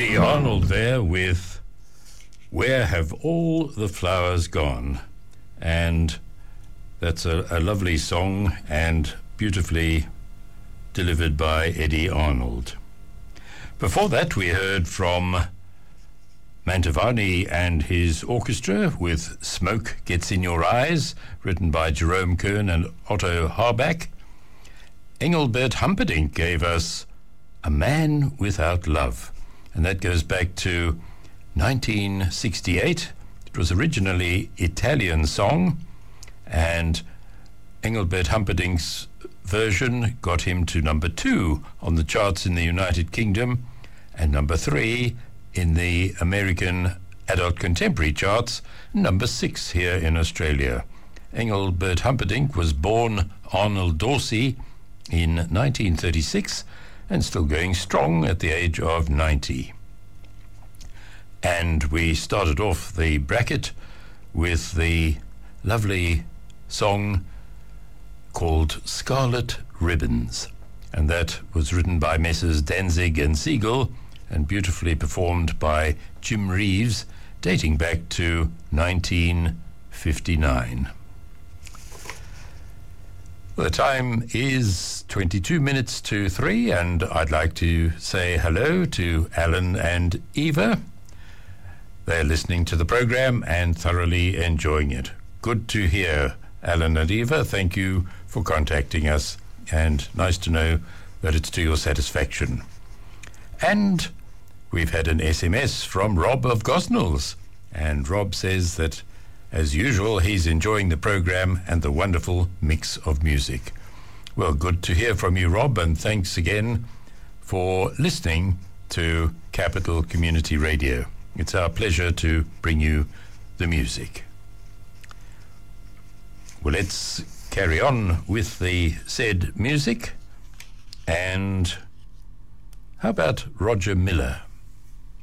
Eddie Arnold there with Where Have All the Flowers Gone? And that's a lovely song and beautifully delivered by Eddie Arnold. Before that, we heard from Mantovani and his orchestra with Smoke Gets in Your Eyes, written by Jerome Kern and Otto Harbach. Engelbert Humperdinck gave us A Man Without Love, and that goes back to 1968. It was originally Italian song, and Engelbert Humperdinck's version got him to number 2 on the charts in the United Kingdom and number 3 in the American adult contemporary charts, number 6 here in Australia. Engelbert Humperdinck was born Arnold Dorsey in 1936 and still going strong at the age of 90. And we started off the bracket with the lovely song called Scarlet Ribbons, and that was written by Messrs. Danzig and Siegel and beautifully performed by Jim Reeves, dating back to 1959. The time is 22 minutes to 3, and I'd like to say hello to Alan and Eva. They're listening to the program and thoroughly enjoying it. Good to hear, Alan and Eva. Thank you for contacting us, and nice to know that it's to your satisfaction. And we've had an SMS from Rob of Gosnells, and Rob says that, as usual, he's enjoying the program and the wonderful mix of music. Well, good to hear from you, Rob, and thanks again for listening to Capital Community Radio. It's our pleasure to bring you the music. Well, let's carry on with the said music. And how about Roger Miller?